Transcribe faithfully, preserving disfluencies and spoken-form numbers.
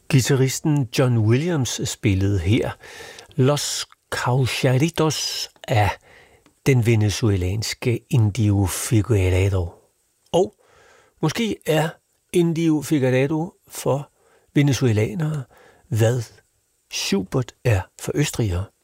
Guitaristen John Williams spillede her Los Cachorritos af den venezuelanske Indio Figueredo. Og måske er Indio Figueredo for venezuelanere, hvad Schubert er for østrigere.